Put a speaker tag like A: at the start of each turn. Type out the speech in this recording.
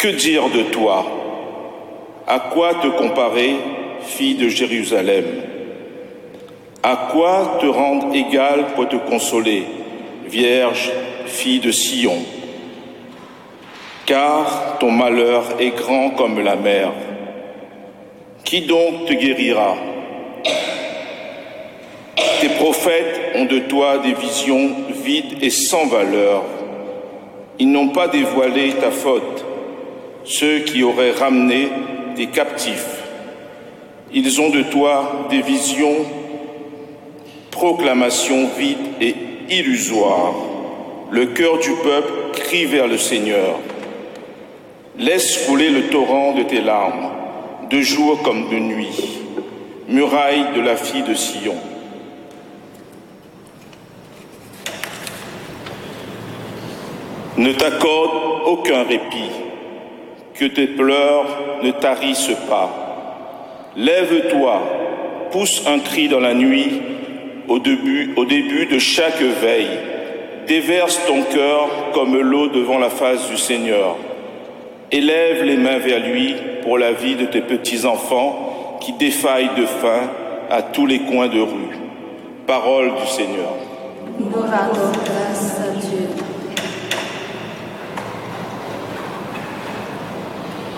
A: Que dire de toi? À quoi te comparer, fille de Jérusalem? À quoi te rendre égale pour te consoler, Vierge, fille de Sion? Car ton malheur est grand comme la mer. Qui donc te guérira? Tes prophètes ont de toi des visions vides et sans valeur. Ils n'ont pas dévoilé ta faute, ceux qui auraient ramené des captifs. Ils ont de toi des visions, proclamations vides et illusoires. Le cœur du peuple crie vers le Seigneur. Laisse couler le torrent de tes larmes, de jour comme de nuit, muraille de la fille de Sion. Ne t'accorde aucun répit, que tes pleurs ne tarissent pas. Lève-toi, pousse un cri dans la nuit, au début de chaque veille. Déverse ton cœur comme l'eau devant la face du Seigneur. Élève les mains vers lui pour la vie de tes petits-enfants qui défaillent de faim à tous les coins de rue. Parole du Seigneur.
B: Nous rendons grâce à Dieu.